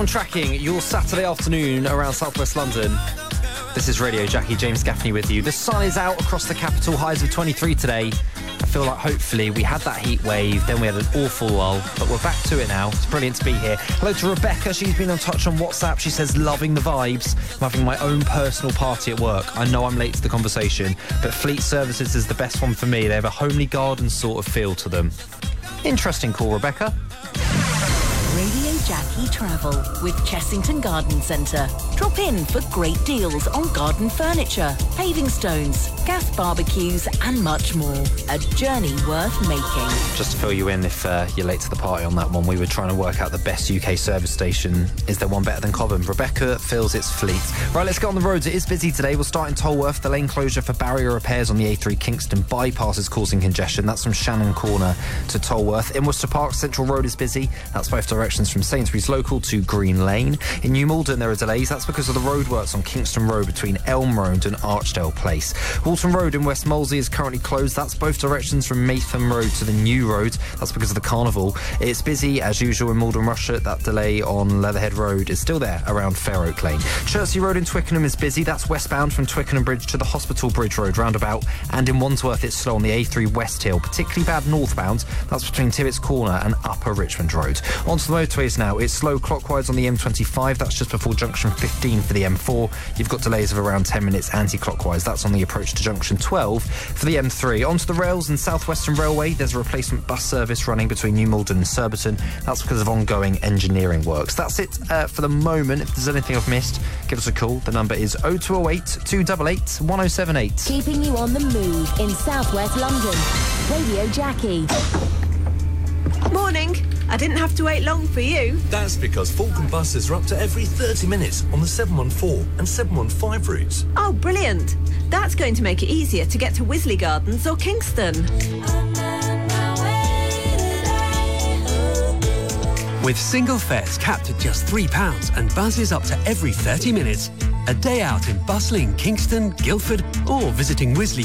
On tracking your Saturday afternoon around southwest London. This is Radio Jackie, James Gaffney with you. The sun is out across the capital, highs of 23 today. I feel like hopefully we had that heat wave, then we had an awful lull, but we're back to it now. It's brilliant to be here. Hello to Rebecca, she's been in touch on WhatsApp. She says, loving the vibes. I'm having my own personal party at work. I know I'm late to the conversation, but Fleet Services is the best one for me. They have a homely garden sort of feel to them. Interesting call, Rebecca. Radio Jackie Travel with Chessington Garden Centre. Drop in for great deals on garden furniture, paving stones, gas barbecues and much more. A journey worth making. Just to fill you in if you're late to the party on that one, we were trying to work out the best UK service station. Is there one better than Cobham? Rebecca feels it's Fleet. Right, let's get on the roads. It is busy today. We'll start in Tolworth. The lane closure for barrier repairs on the A3 Kingston bypass is causing congestion. That's from Shannon Corner to Tolworth. In Worcester Park, Central Road is busy. That's both directions from Sainsbury's Local to Green Lane. In New Malden, there are delays. That's because of the roadworks on Kingston Road between Elm Road and Archdale Place. Walton Road in West Molesey is currently closed. That's both directions from Maytham Road to the New Road. That's because of the carnival. It's busy as usual in Malden Rushet. That delay on Leatherhead Road is still there around Fair Oak Lane. Chertsey Road in Twickenham is busy. That's westbound from Twickenham Bridge to the Hospital Bridge Road roundabout. And in Wandsworth, it's slow on the A3 West Hill, particularly bad northbound. That's between Tibbets Corner and Upper Richmond Road. Onto the motorways now. It's slow clockwise on the M25. That's just before junction 15 for the M4. You've got delays of around 10 minutes anti-clockwise. That's on the approach to junction 12 for the M3. Onto the rails and South Western Railway. There's a replacement bus service running between New Malden and Surbiton. That's because of ongoing engineering works. That's it for the moment. If there's anything I've missed, give us a call. The number is 0208 288 1078. Keeping you on the move in southwest London. Radio Jackie. Morning. I didn't have to wait long for you. That's because Falcon buses are up to every 30 minutes on the 714 and 715 routes. Oh, brilliant. That's going to make it easier to get to Wisley Gardens or Kingston. With single fares capped at just £3 and buses up to every 30 minutes. A day out in bustling Kingston, Guildford or visiting Wisley